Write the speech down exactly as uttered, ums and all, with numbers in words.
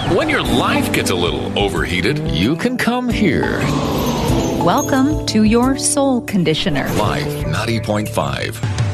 When your life gets a little overheated, you can come here. Welcome to your soul conditioner. Life ninety point five.